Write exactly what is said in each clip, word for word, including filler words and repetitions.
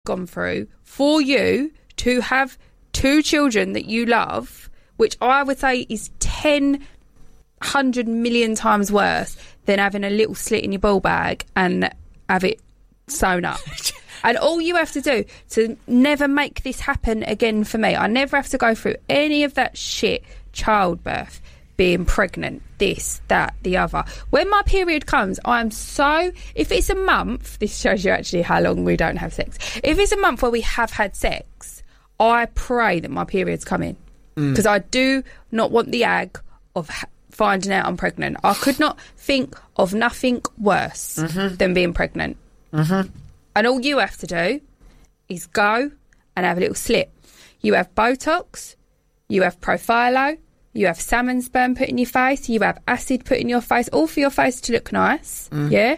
gone through for you to have two children that you love, which I would say is ten, hundred million times worse than having a little slit in your ball bag and have it sewn up. And all you have to do to never make this happen again for me, I never have to go through any of that shit, childbirth, being pregnant, this, that, the other. When my period comes, I'm so... If it's a month, this shows you actually how long we don't have sex. If it's a month where we have had sex, I pray that my period's coming. Because mm. I do not want the ag of ha- finding out I'm pregnant. I could not think of nothing worse mm-hmm. than being pregnant. Mm-hmm. And all you have to do is go and have a little slit. You have Botox, you have Profilo, you have salmon sperm put in your face, you have acid put in your face, all for your face to look nice, mm. yeah?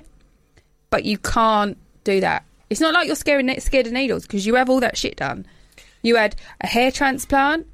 But you can't do that. It's not like you're scared, scared of needles, because you have all that shit done. You had a hair transplant.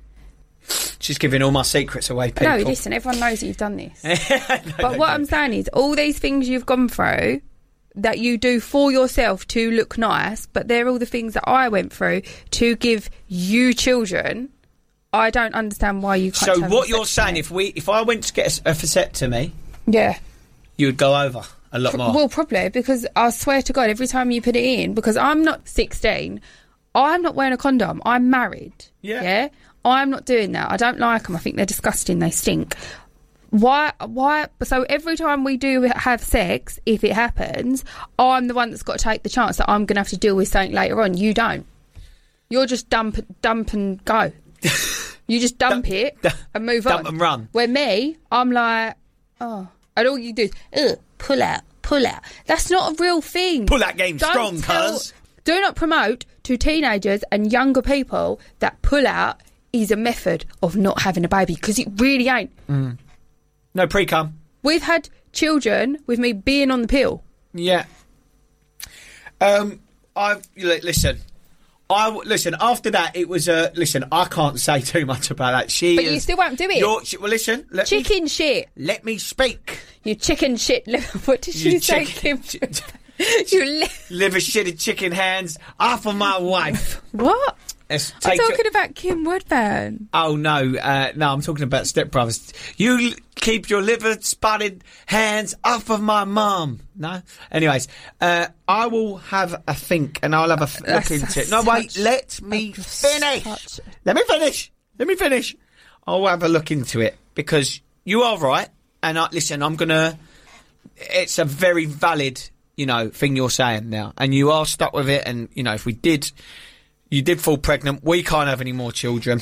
She's giving all my secrets away, people. No, listen, everyone knows that you've done this. no, but what I'm saying is, all these things you've gone through that you do for yourself to look nice, but they're all the things that I went through to give you children. I don't understand why you can't. So have what a you're saying, if we, if I went to get a, a vasectomy, yeah, you would go over a lot more. Well, probably, because I swear to God, every time you put it in, because I'm not sixteen, I'm not wearing a condom. I'm married. Yeah, yeah. I'm not doing that. I don't like them. I think they're disgusting. They stink. Why? Why? So every time we do have sex, if it happens, I'm the one that's got to take the chance that I'm going to have to deal with something later on. You don't. You're just dump, dump and go. You just dump, dump it dump, and move dump on. Dump and run. Where me, I'm like, oh, and all you do is ugh, pull out, pull out. That's not a real thing. Pull out game don't strong, tell, cuz. Do not promote to teenagers and younger people that pull out is a method of not having a baby, because it really ain't. Mm. No pre-cum. We've had children with me being on the pill. Yeah. Um, I listen. I listen. After that, it was a uh, listen. I can't say too much about that. She, but is, you still won't do it. You're, well, listen. Let chicken me, shit. Let me speak. You chicken shit. What did you, you say, Kim? you li- liver shitted chicken hands off of my wife. What? Let's I'm talking a- about Kim Woodburn. Oh no, uh, no, I'm talking about Step Brothers. You l- keep your liver spotted hands off of my mum. No, anyways, uh, I will have a think and I'll have a f- look into it. No, wait, let me finish. Such... Let me finish. Let me finish. I'll have a look into it, because you are right. And I, listen, I'm gonna. It's a very valid, you know, thing you're saying now, and you are stuck with it. And you know, if we did. You did fall pregnant. We can't have any more children.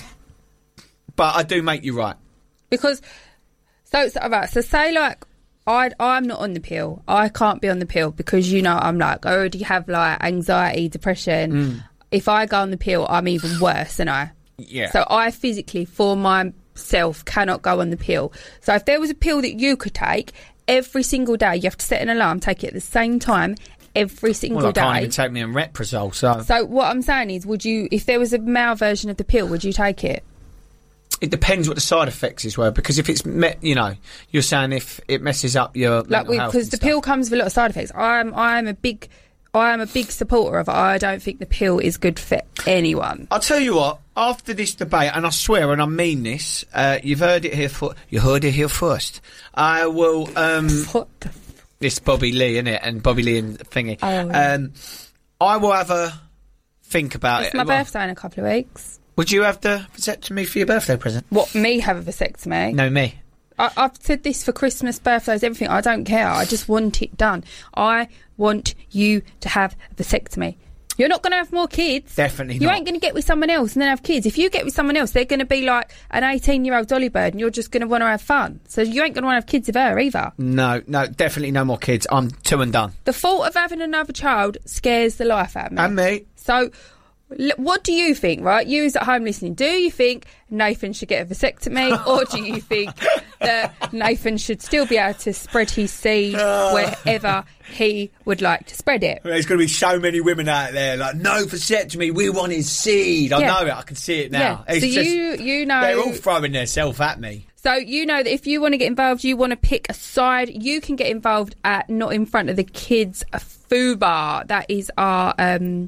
But I do make you right. Because, so, so, right, so say like, I, I'm not on the pill. I can't be on the pill because, you know, I'm like, I already have like anxiety, depression. Mm. If I go on the pill, I'm even worse than I. Yeah. So I physically, for myself, cannot go on the pill. So if there was a pill that you could take every single day, you have to set an alarm, take it at the same time, every single well, I day. Well, I can't even take me on Reprisol, so... So what I'm saying is, would you, if there was a male version of the pill, would you take it? It depends what the side effects is were, because if it's, me- you know, you're saying if it messes up your like mental health because the stuff. pill comes with a lot of side effects. I'm, I'm a big... I am a big supporter of it. I don't think the pill is good for anyone. I'll tell you what, after this debate, and I swear, and I mean this, uh, you've heard it here for, you heard it here first. I will, um... What the f- This Bobby Lee, innit? And Bobby Lee and thingy. Oh, yeah. Um, I will have a think about it's it. It's my well, birthday in a couple of weeks. Would you have the vasectomy for your birthday present? What, me have a vasectomy? No, me. I, I've said this for Christmas, birthdays, everything. I don't care. I just want it done. I want you to have a vasectomy. You're not going to have more kids. Definitely you not. ain't going to get with someone else and then have kids. If you get with someone else, they're going to be like an eighteen-year-old Dolly Bird and you're just going to want to have fun. So you ain't going to want to have kids with her either. No, no, definitely no more kids. I'm two and done. The thought of having another child scares the life out of me. And me. So... what do you think, right? You who's at home listening, do you think Nathan should get a vasectomy or do you think that Nathan should still be able to spread his seed wherever he would like to spread it? There's going to be so many women out there like, no vasectomy, we want his seed. I yeah. know it, I can see it now. Yeah. It's so just, you, you know... they're all throwing themselves at me. So you know that if you want to get involved, you want to pick a side, you can get involved at Not In Front of the Kids Foo Bar. That is our... Um,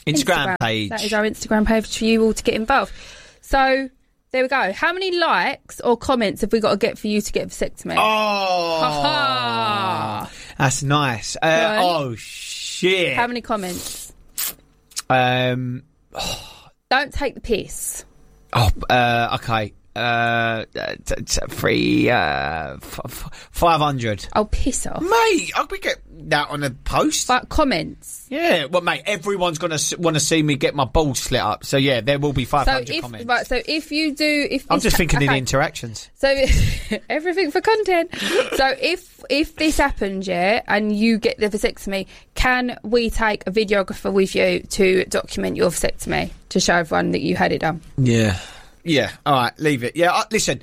Instagram, Instagram page. That is our Instagram page for you all to get involved. So there we go. How many likes or comments have we got to get for you to get a vasectomy? Oh, Ha-ha. That's nice. Uh, Right. oh shit. How many comments? Um. Don't take the piss. Oh. Uh. Okay. Uh. T- t- three. Uh. F- f- Five hundred. Oh, piss off. Mate, I could get that on a post. But comments. Yeah. Well, mate, everyone's gonna s- want to see me get my balls slit up. So yeah, there will be five So hundred if comments. right, so if you do, if I'm this just ha- thinking of the okay. interactions. So everything for content. So if if this happens, yeah, and you get the vasectomy, can we take a videographer with you to document your vasectomy to show everyone that you had it done? Yeah. Yeah. All right. Leave it. Yeah. Uh, listen.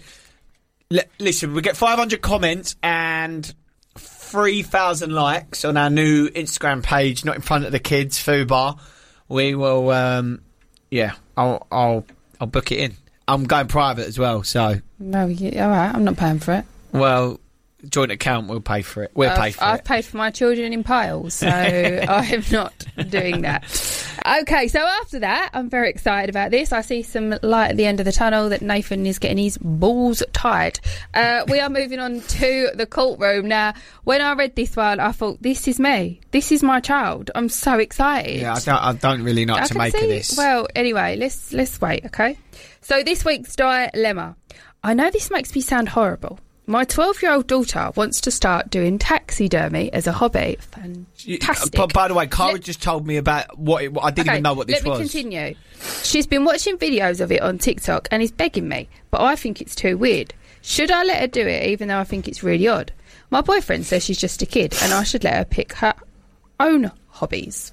L- listen. We get five hundred comments and three thousand likes on our new Instagram page. Not in front of the kids. Foo bar. We will. Um, yeah. I'll. I'll. I'll book it in. I'm going private as well. So. No, you, all right. I'm not paying for it. Well, joint account. We'll pay for it. We'll I've, pay for I've it. paid for my children in piles, so I am not doing that. Okay, so after that, I'm very excited about this. I see some light at the end of the tunnel that Nathan is getting his balls tied. Uh, we are moving on to the courtroom. Now, when I read this one, I thought, this is me. This is my child. I'm so excited. Yeah. I don't. I don't really know what I to can make see, of this. Well, anyway, let's let's wait, okay? So this week's dilemma. I know this makes me sound horrible. My twelve-year-old daughter wants to start doing taxidermy as a hobby. Fantastic. But by the way, Cara Let- just told me about what it, I didn't Okay, even know what this let was. me continue. She's been watching videos of it on TikTok and is begging me, but I think it's too weird. Should I let her do it even though I think it's really odd? My boyfriend says she's just a kid and I should let her pick her own hobbies.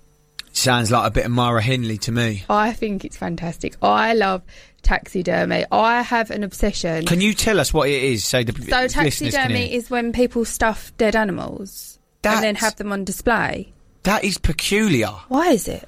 Sounds like a bit of Mara Hindley to me. I think it's fantastic. I love taxidermy. I have an obsession. Can you tell us what it is so the So listeners can taxidermy hear? is when people stuff dead animals and then That's- have them on display. That is peculiar. Why is it?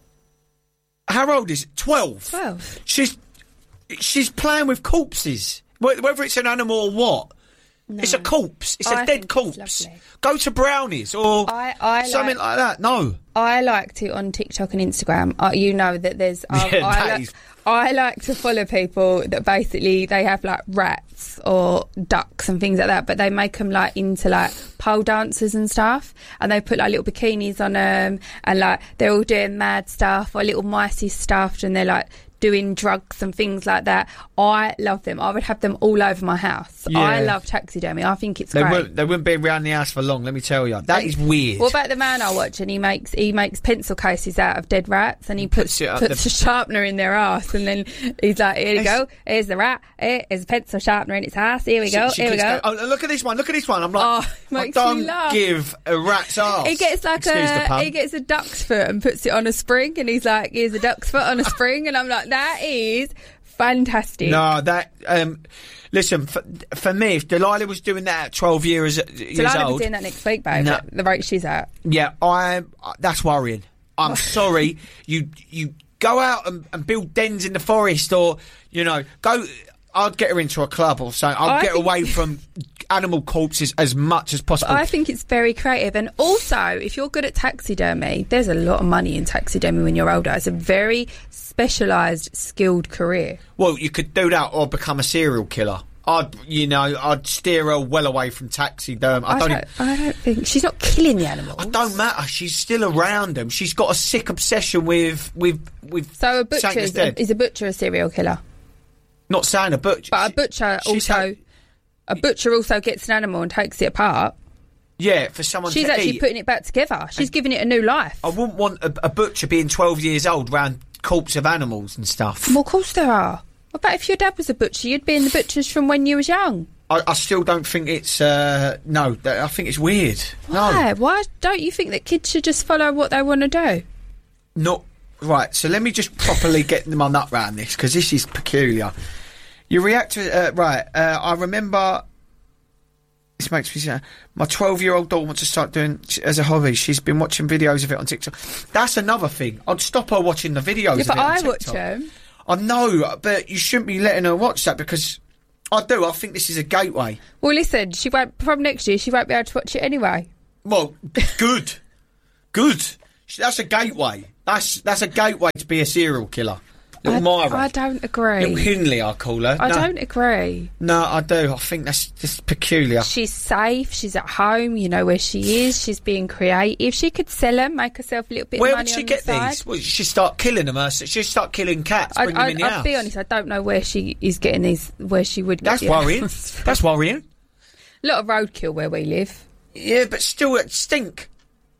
How old is it? Twelve. Twelve. She's she's playing with corpses, Wh- whether it's an animal or what. No. It's a corpse. It's I a think dead corpse. it's lovely. Go to Brownies or I, I something like, like that. No. I liked it on TikTok and Instagram. Uh, you know that there's. Um, Yeah, I, that like, is- I like to follow people that basically they have like rats or ducks and things like that, but they make them like into like pole dancers and stuff, and they put like little bikinis on them, and like they're all doing mad stuff, or little mice is stuffed, and they're like doing drugs and things like that. I love them. I would have them all over my house. Yeah. I love taxidermy. I think it's They great. wouldn't, they wouldn't be around the house for long, let me tell you. That is weird. What about the man I watch, and he makes he makes pencil cases out of dead rats, and he puts Puts it up puts the- a sharpener in their ass, and then he's like, "Here you go, here's the rat, here's a pencil sharpener in its ass. Here we go, She- she here we keeps go." going, oh, look at this one, look at this one. I'm like, Oh, I makes me don't laugh. give a rat's ass. He gets like Excuse the a pun. he gets a duck's foot and puts it on a spring, and he's like, "Here's a duck's foot on a spring," and I'm like, "That is fantastic." No, that. Um, listen, for, for me, if Delilah was doing that at twelve years, years so I'll be old, doing that next week, babe. No. at The rate she's at. yeah, I. That's worrying. I'm sorry. You you go out and, and build dens in the forest, or you know, go. I'd get her into a club or something. I'd I get think- away from animal corpses as much as possible. I think it's very creative, and also if you're good at taxidermy, there's a lot of money in taxidermy when you're older. It's a very specialised, skilled career. Well, you could do that or become a serial killer. I'd, you know, I'd steer her well away from taxidermy. I, I don't. don't, I don't think she's not killing the animals. It don't matter. She's still around them. She's got a sick obsession with with with. So a something butcher that's is dead. a, is a butcher a serial killer? Not saying a butcher, But a butcher she's also had- a butcher also gets an animal and takes it apart. yeah, for someone She's to actually eat. putting it back together. She's giving it a new life. I wouldn't want a, a butcher being twelve years old around corpse of animals and stuff. Well, of course there are. What about if your dad was a butcher? You'd be in the butchers from when you was young. I, I still don't think it's uh, no. That, I think it's weird. Why? No, Why don't you think that kids should just follow what they want to do? not right. So let me just properly get my nut round this because this is peculiar. You react to uh, right. Uh, I remember. This makes me sad. My twelve-year-old daughter wants to start doing as a hobby. She's been watching videos of it on TikTok. That's another thing. I'd stop her watching the videos. Yeah, of but it on I TikTok. watch them. I know, but you shouldn't be letting her watch that because I do. I think this is a gateway. Well, listen, she won't. From next year, she won't be able to watch it anyway. Well, good, good. That's a gateway. That's that's a gateway to be a serial killer. Little I, Myra. I don't agree. Little Hindley, I call her. I no. don't agree. No, I do. I think that's just peculiar. She's safe. She's at home. You know where she is. She's being creative. She could sell them, make herself a little bit Where of money would she on get the these? side. Well, she'd start killing them. Her. She'd start killing cats, I, bring them I, in the I'll house. be honest. I don't know where she is getting these. Where she would. That's get the worrying. animals from. That's worrying. A lot of roadkill where we live. Yeah, but still, it stink.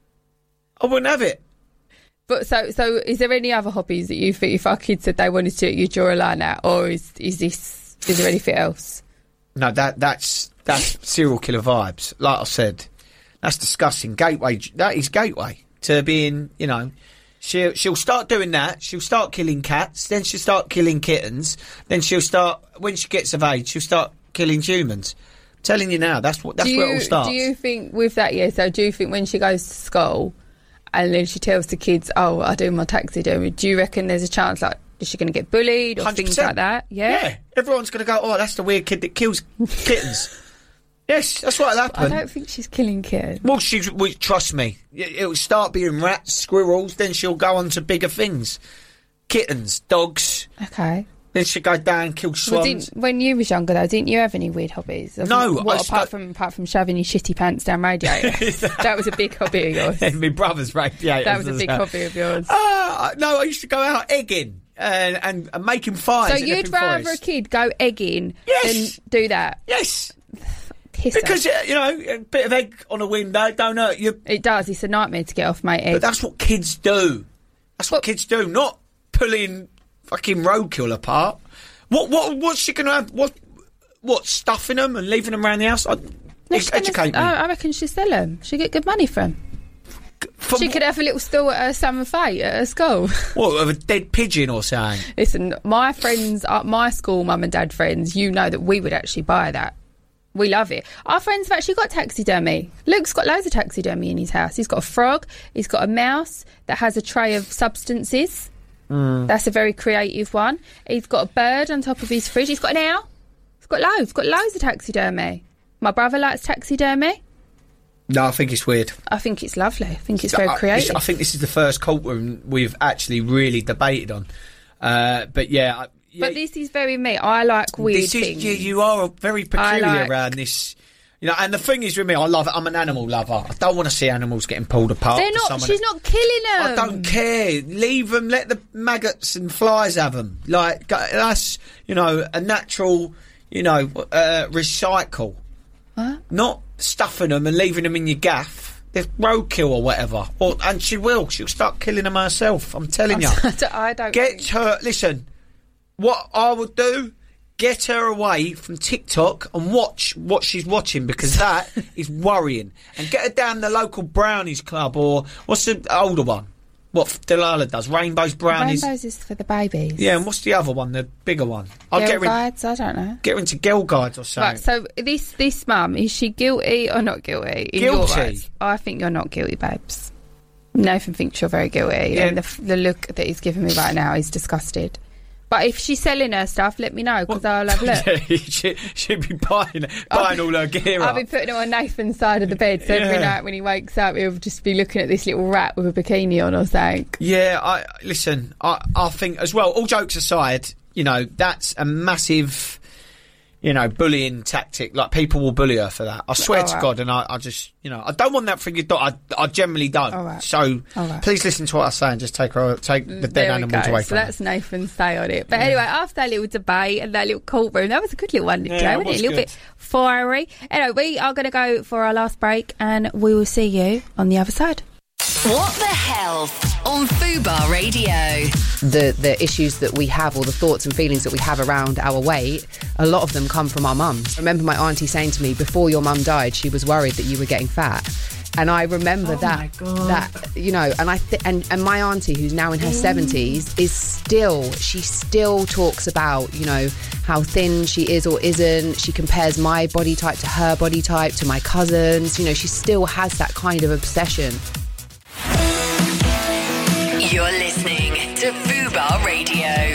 I wouldn't have it. But so, so is there any other hobbies that you think if our kids said they wanted to, you draw a line at, or is is this is there anything else? No, that that's that's serial killer vibes. Like I said, that's disgusting. Gateway. That is gateway to being. You know, she'll she'll start doing that. She'll start killing cats. Then she'll start killing kittens. Then she'll start when she gets of age. She'll start killing humans. I'm telling you now, that's what that's do you, where it all starts. Do you think with that? Yeah. So do you think when she goes to school? And then she tells the kids, oh, I do my taxidermy. Do you reckon there's a chance, like, is she going to get bullied or one hundred percent. things like that? Yeah? Yeah. Everyone's going to go, oh, that's the weird kid that kills kittens. Yes, that's what'll happen. I don't think she's killing kids. Well, she's, well, trust me. It'll start being rats, squirrels, then she'll go on to bigger things. Kittens, dogs. Okay. Then she'll go down and kill Well, swans. didn't, when you was younger, though, didn't you have any weird hobbies? Of- No, What, I apart stu- from apart from shoving your shitty pants down radiators? That was a big hobby of yours. And my brother's radiators. That was a as big well. hobby of yours. Ah, no, I used to go out egging and, and, and making fires. So in you'd Epping rather Forest. a kid go egging Yes. than do that? Yes. Piss her. Because, uh, you know, a bit of egg on a window don't hurt you. It does. It's a nightmare to get off my egg. But that's what kids do. That's what But- kids do, not pulling fucking roadkill apart. What what what's she gonna have? What what stuffing them and leaving them around the house? I, No, ex- she's gonna- educate me. I, I reckon she'd sell them. She'd get good money from 'em. From She could have a little stall at her summer fete at her school. what of a dead pigeon or something? Listen, my friends, uh, my school mum and dad friends, you know that we would actually buy that. We love it. Our friends have actually got taxidermy. Luke's got loads of taxidermy in his house. He's got a frog. He's got a mouse that has a tray of substances. Mm. That's a very creative one. He's got a bird on top of his fridge. He's got an owl. He's got loads. He's got loads of taxidermy. My brother likes taxidermy. No, I think it's weird. I think it's lovely. I think it's very I, creative. I think this is the first courtroom we've actually really debated on. Uh, but yeah, I- yeah, But this is very me. I like weird this is, things. You, you are very peculiar like- around this. You know, and the thing is with me, I love it. I'm an animal lover. I don't want to see animals getting pulled apart. They're for not. someone She's that- not killing them. I don't care. Leave them. Let the maggots and flies have them. Like that's you know a natural you know uh, recycle. What? Not stuffing them and leaving them in your gaff. They're roadkill or whatever. Or and she will. She'll start killing them herself. I'm telling you. I don't. Get think- her. Listen. What I would do. Get her away from TikTok and watch what she's watching because that is worrying. And get her down the local Brownies Club or what's the older one? What Delilah does? Rainbows Brownies. Rainbows is for the babies. Yeah, and what's the other one? The bigger one. I'll Girl get her, in, guides. I don't know. get her into Girl Guides or something. Right. So this this mum, is she guilty or not guilty? In Guilty. Your eyes? I think you're not guilty, babes. Nathan thinks you're very guilty, Yeah. and the the look that he's giving me right now is disgusted. But if she's selling her stuff, let me know because I'll have a look. Yeah, she, she'd be buying, buying all her gear I'll up. be putting it on Nathan's side of the bed, so every Yeah. night when he wakes up, he'll just be looking at this little rat with a bikini on or something. Yeah, I listen. I I think as well. All jokes aside, you know that's a massive, you know, bullying tactic. Like people will bully her for that. I swear All to right. God, and I, I just, you know, I don't want that for your daughter. I, I generally don't. All right. So All right. please listen to what I say and just take her, take the dead There we animals go. away So from her. that's Nathan's say on it. But anyway, after that little debate and that little courtroom, that was a good little one, Yeah, Joe, it wasn't it? was A little good. bit fiery. Anyway, we are going to go for our last break and we will see you on the other side. What the Health on Fubar Radio. the the issues that we have or the thoughts and feelings that we have around our weight, a lot of them come from our mums. I remember my auntie saying to me, before your mum died, she was worried that you were getting fat. And I remember that, that you know, and I th- and and my auntie, who's now in her seventies, is still she still talks about, you know, how thin she is or isn't. She compares my body type to her body type, to my cousins. You know, she still has that kind of obsession. You're listening to Fubar Radio.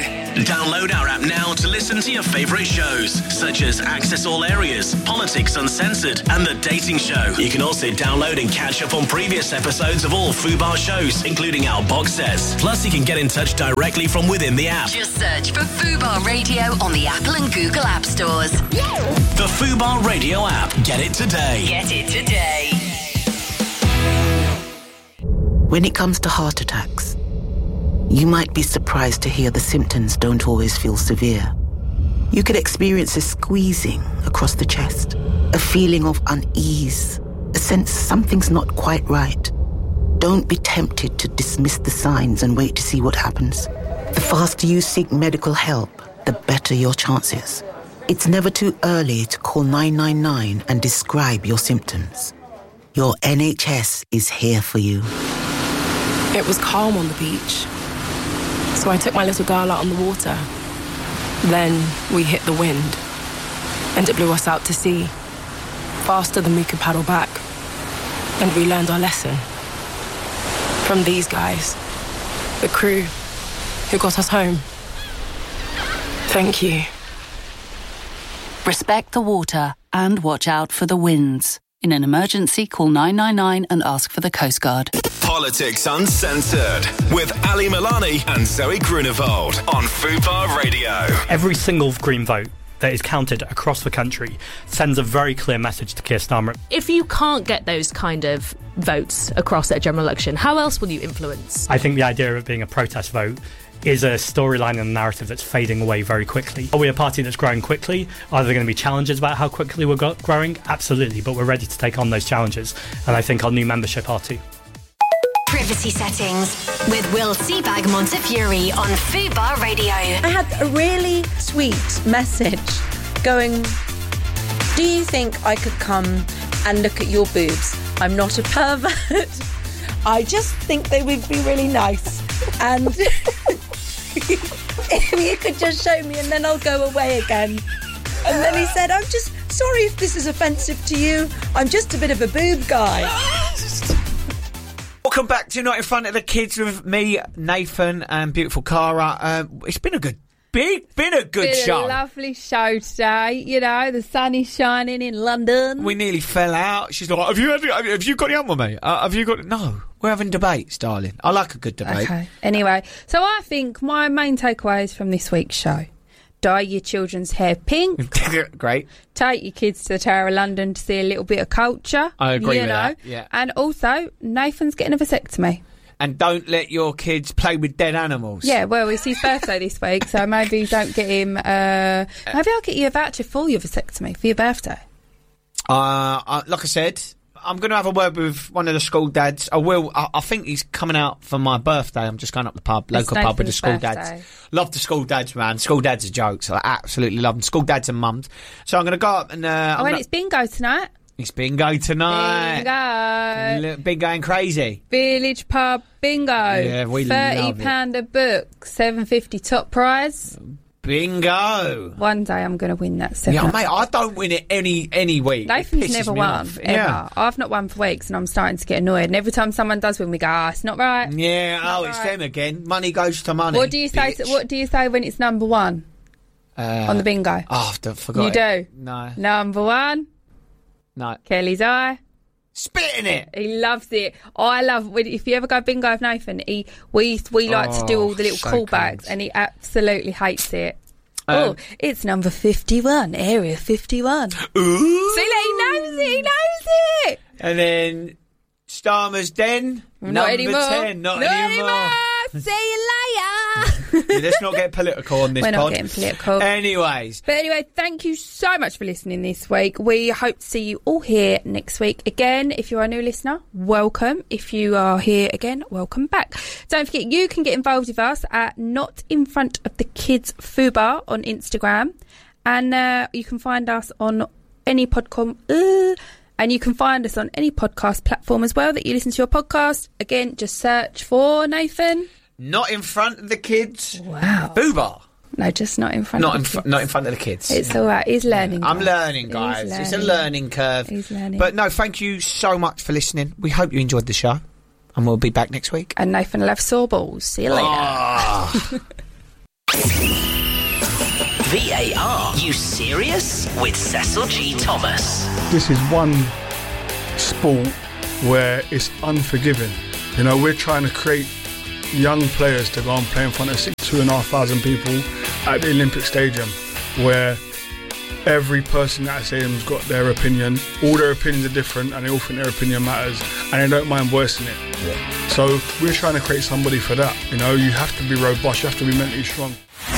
Download our app now to listen to your favourite shows, such as Access All Areas, Politics Uncensored, and The Dating Show. You can also download and catch up on previous episodes of all Fubar shows, including our box sets. Plus, you can get in touch directly from within the app. Just search for Fubar Radio on the Apple and Google App Stores. The Fubar Radio app. Get it today. Get it today. When it comes to heart attacks, you might be surprised to hear the symptoms don't always feel severe. You could experience a squeezing across the chest, a feeling of unease, a sense something's not quite right. Don't be tempted to dismiss the signs and wait to see what happens. The faster you seek medical help, the better your chances. It's never too early to call nine nine nine and describe your symptoms. Your N H S is here for you. It was calm on the beach, so I took my little girl out on the water. Then we hit the wind, and it blew us out to sea, faster than we could paddle back. And we learned our lesson. From these guys, the crew who got us home. Thank you. Respect the water and watch out for the winds. In an emergency, call nine nine nine and ask for the Coast Guard. Politics Uncensored with Ali Milani and Zoe Grunewald on Fubar Radio. Every single Green vote that is counted across the country sends a very clear message to Keir Starmer. If you can't get those kind of votes across at a general election, how else will you influence? I think the idea of it being a protest vote is a storyline and a narrative that's fading away very quickly. Are we a party that's growing quickly? Are there going to be challenges about how quickly we're go- growing? Absolutely, but we're ready to take on those challenges, and I think our new membership are too. Privacy settings with Will Seabag Montefiore on Fubar Radio. I had a really sweet message going, do you think I could come and look at your boobs? I'm not a pervert. I just think they would be really nice. And if you could just show me and then I'll go away again. And then he said, I'm just sorry if this is offensive to you. I'm just a bit of a boob guy. Welcome back to Not in Front of the Kids with me, Nathan, and beautiful Cara. Um, it's been a good, big, been a good been show. A lovely show today. You know, the sun is shining in London. We nearly fell out. She's like, "Have you had, have you got it on with me? Uh, have you got?" No, we're having debates, darling. I like a good debate. Okay. Anyway, so I think my main takeaways from this week's show: dye your children's hair pink. Great. Take your kids to the Tower of London to see a little bit of culture. I agree you with know. that. Yeah. And also, Nathan's getting a vasectomy. And don't let your kids play with dead animals. Yeah, well, it's his birthday this week, so maybe don't get him. Uh, maybe I'll get you a voucher for your vasectomy for your birthday. Uh, uh like I said, I'm going to have a word with one of the school dads. I will. I, I think he's coming out for my birthday. I'm just going up the pub, It's local pub with the Nathan's school birthday. dads. Love the school dads, man. School dads are jokes. I absolutely love them. School dads and mums. So I'm going to go up and. Uh, Oh, I'm and gonna, it's bingo tonight. it's bingo tonight. Bingo. Been going crazy. Village pub bingo. Yeah, we thirty love it. pound a book, seven fifty top prize. Bingo. One day I'm going to win that seven. Yeah, mate, I don't win it any any week. It Nathan's pisses never me won off. ever. Yeah. I've not won for weeks, and I'm starting to get annoyed. And every time someone does win, we go, "Ah, it's not right." Yeah, oh, Not it's right. them again. Money goes to money. What do you say? To, bitch. what do you say when it's number one Uh, on the bingo? Oh, I forgot. You it. do? No. Number one, No. Kelly's eye. Spit in it. He loves it. I love when if you ever go bingo with Nathan. He we we like to do all the little Oh, so callbacks, good. and he absolutely hates it. Um, oh, it's number fifty-one, area fifty-one. Ooh. See, like, he knows it. He knows it. And then Starmer's Den. Not number anymore. ten. Not, Not anymore. anymore. See you later. Yeah, let's not get political on this We're not pod. getting political. Anyways. But anyway, thank you so much for listening this week. We hope to see you all here next week. Again, if you're a new listener, welcome. If you are here again, welcome back. Don't forget, you can get involved with us at Not In Front of the Kids Fubar on Instagram. And uh, you can find us on any podcast. Uh, and you can find us on any podcast platform as well that you listen to your podcast. Again, just search for Nathan. Not in front of the kids. Wow. Boobar. No, just not in front Not of in, the fr- kids. not in front of the kids. It's all right. He's learning. I'm guys. learning, guys. He's It's a learning. learning curve. He's learning. But no, thank you so much for listening. We hope you enjoyed the show. And we'll be back next week. And Nathan will have sore balls. See you later. Ah. V A R. You serious? With Cecil G. Thomas. This is one sport where it's unforgiving. You know, we're trying to create young players to go and play in front of two and a half thousand people at the Olympic Stadium, where every person at that stadium's got their opinion. All their opinions are different, and they all think their opinion matters, and they don't mind voicing it. Yeah. So we're trying to create somebody for that. You know, you have to be robust, you have to be mentally strong.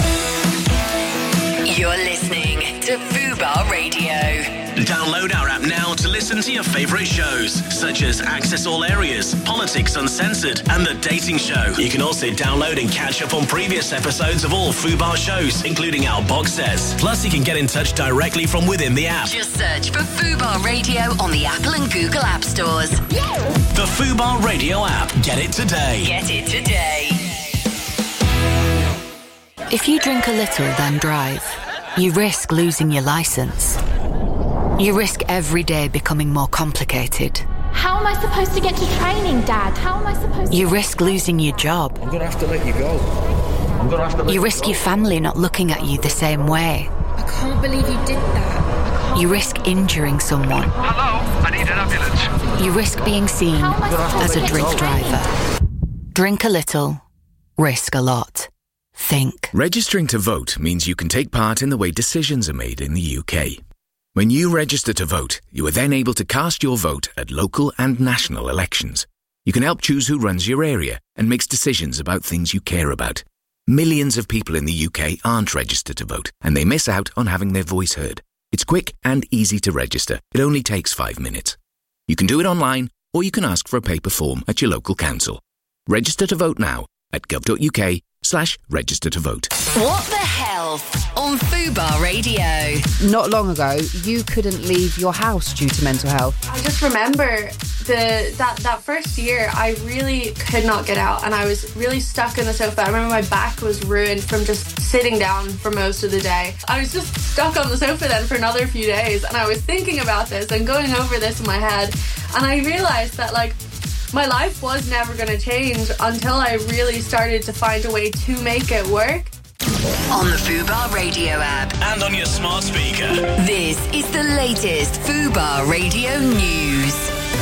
You're listening to Fubar Radio. Download our app now to listen to your favourite shows, such as Access All Areas, Politics Uncensored, and The Dating Show. You can also download and catch up on previous episodes of all Fubar shows, including our box sets. Plus, you can get in touch directly from within the app. Just search for Fubar Radio on the Apple and Google App Stores. The Fubar Radio app. Get it today. Get it today. If you drink a little, then drive, you risk losing your licence. You risk every day becoming more complicated. How am I supposed to get to training, Dad? How am I supposed to... You risk losing your job. I'm going to have to let you go. I'm going to have to let You risk you your family not looking at you the same way. I can't believe you did that. You risk injuring someone. Hello, I need an ambulance. You risk being seen as a drink driver. Drink a little, risk a lot. Think. Registering to vote means you can take part in the way decisions are made in the U K. When you register to vote, you are then able to cast your vote at local and national elections. You can help choose who runs your area and makes decisions about things you care about. Millions of people in the U K aren't registered to vote, and they miss out on having their voice heard. It's quick and easy to register. It only takes five minutes. You can do it online, or you can ask for a paper form at your local council. Register to vote now at gov.uk slash register to vote. What the Health on Fubar Radio. Not long ago, you couldn't leave your house due to mental health. I just remember the that, that first year, I really could not get out, and I was really stuck in the sofa. I remember my back was ruined from just sitting down for most of the day. I was just stuck on the sofa then for another few days, and I was thinking about this and going over this in my head, and I realised that, like, my life was never going to change until I really started to find a way to make it work. On the Fubar Radio app. And on your smart speaker. This is the latest Fubar Radio news.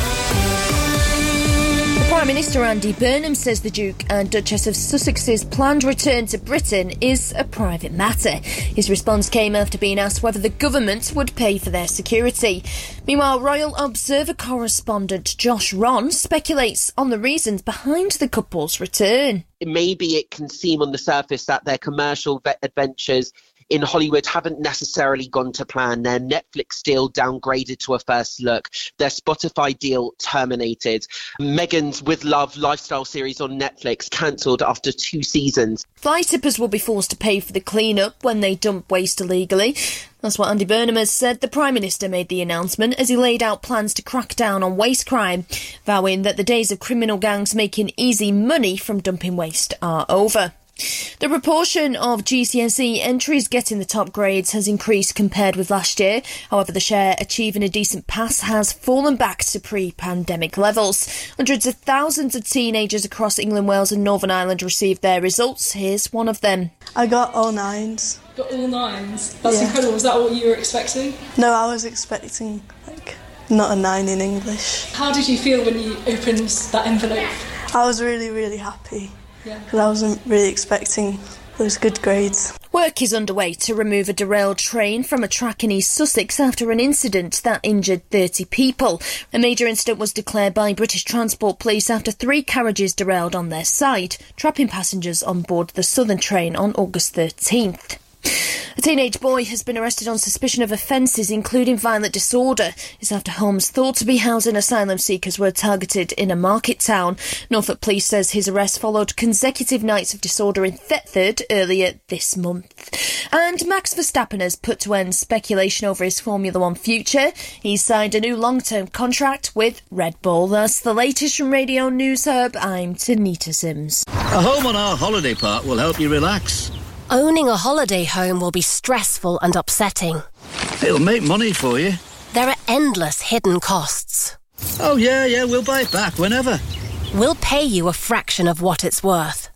Prime Minister Andy Burnham says the Duke and Duchess of Sussex's planned return to Britain is a private matter. His response came after being asked whether the government would pay for their security. Meanwhile, Royal Observer correspondent Josh Ron speculates on the reasons behind the couple's return. Maybe it can seem on the surface that their commercial adventures in Hollywood haven't necessarily gone to plan. Their Netflix deal downgraded to a first look. Their Spotify deal terminated. Meghan's With Love lifestyle series on Netflix cancelled after two seasons. Fly tippers will be forced to pay for the clean-up when they dump waste illegally. That's what Andy Burnham has said. The Prime Minister made the announcement as he laid out plans to crack down on waste crime, vowing that the days of criminal gangs making easy money from dumping waste are over. The proportion of G C S E entries getting the top grades has increased compared with last year. However, the share achieving a decent pass has fallen back to pre-pandemic levels. Hundreds of thousands of teenagers across England, Wales and Northern Ireland received their results. Here's one of them. I got all nines. Got all nines? That's Yeah. incredible. Was that what you were expecting? No, I was expecting, like, not a nine in English. How did you feel when you opened that envelope? I was really, really happy. Yeah. Because I wasn't really expecting those good grades. Work is underway to remove a derailed train from a track in East Sussex after an incident that injured thirty people. A major incident was declared by British Transport Police after three carriages derailed on their side, trapping passengers on board the Southern train on August thirteenth. A teenage boy has been arrested on suspicion of offences including violent disorder. It's after homes thought to be housing asylum seekers were targeted in a market town. Norfolk Police says his arrest followed consecutive nights of disorder in Thetford earlier this month. And Max Verstappen has put to end speculation over his Formula One future. He's signed a new long-term contract with Red Bull. That's the latest from Radio News Hub. I'm Tanita Sims. A home on our holiday park will help you relax. Owning a holiday home will be stressful and upsetting. It'll make money for you. There are endless hidden costs. Oh, yeah, yeah, we'll buy it back whenever. We'll pay you a fraction of what it's worth.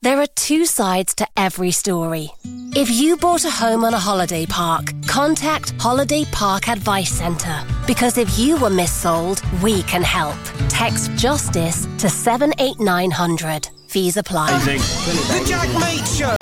There are two sides to every story. If you bought a home on a holiday park, contact Holiday Park Advice Centre. Because if you were missold, we can help. Text JUSTICE to seven eight nine hundred. Fees apply. The Jack Mate Show